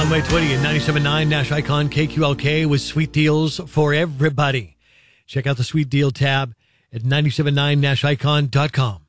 Conway Twitty and 97.9 Nash Icon KQLK with sweet deals for everybody. Check out the sweet deal tab at 979nashicon.com.